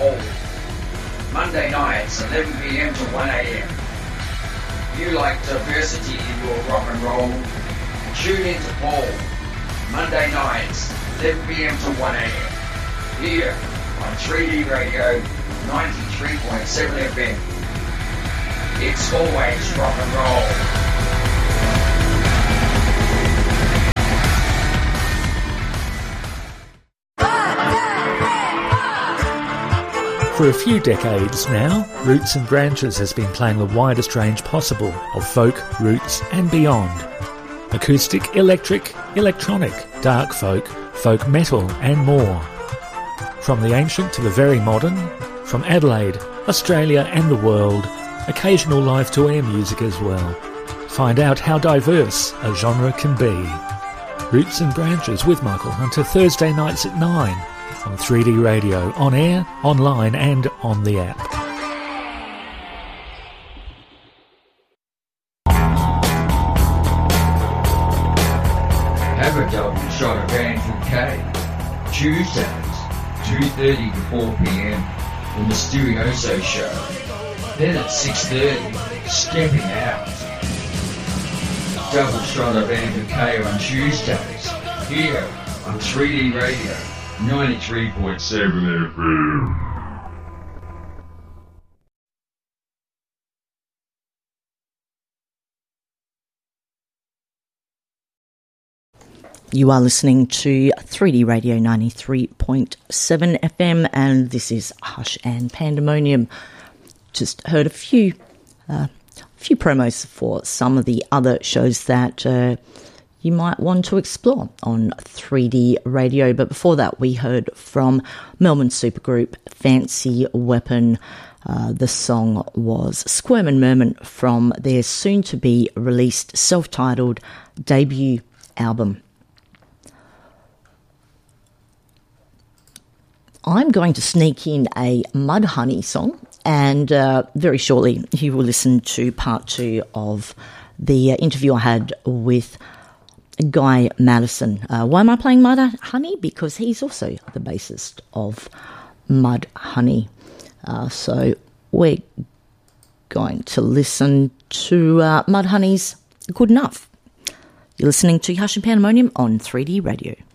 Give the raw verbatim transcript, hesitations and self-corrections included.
Paul. Monday nights, eleven p.m. to one a.m. You like diversity in your rock and roll? Tune in to Paul. Monday nights, eleven p.m. to one a.m. Here on three D Radio ninety-three point seven F M. It's always rock and roll. For a few decades now, Roots and Branches has been playing the widest range possible of folk, roots and beyond. Acoustic, electric, electronic, dark folk, folk metal and more. From the ancient to the very modern, from Adelaide, Australia and the world, occasional live to-air music as well. Find out how diverse a genre can be. Roots and Branches with Michael Hunter, Thursday nights at nine on three D Radio, on air, online and on the app. Have a double shot of Andrew Kay. Tuesdays, two thirty to four p.m. on the Mysterioso Show. Then at six thirty, Stepping Out. Double shot of Andrew Kay on Tuesdays, here on three D Radio ninety-three point seven F M. You are listening to three D Radio ninety-three point seven F M, and this is Hush and Pandemonium. Just heard a few uh, few promos for some of the other shows that uh, you might want to explore on three D Radio. But before that, we heard from Melbourne supergroup Fancy Weapon. Uh, the song was Squirm and Merment from their soon-to-be released self-titled debut album. I'm going to sneak in a Mudhoney song, and uh, very shortly you will listen to part two of the uh, interview I had with Guy Madison. Uh, why am I playing Mudhoney? Because he's also the bassist of Mudhoney. Uh, so we're going to listen to uh, Mudhoney's Good Enough. You're listening to Hush and Pandemonium on three D Radio.